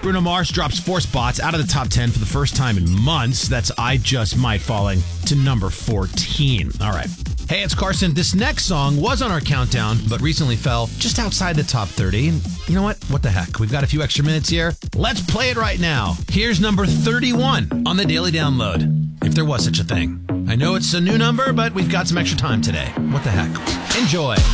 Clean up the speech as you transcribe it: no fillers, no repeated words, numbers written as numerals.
Bruno Mars drops 4 spots out of the top 10 for the first time in months. That's I Just Might falling to number 14. All right. Hey, it's Carson. This next song was on our countdown, but recently fell just outside the top 30. And you know what? What the heck? We've got a few extra minutes here. Let's play it right now. Here's number 31 on the Daily Download, if there was such a thing. I know it's a new number, but we've got some extra time today. What the heck? Enjoy.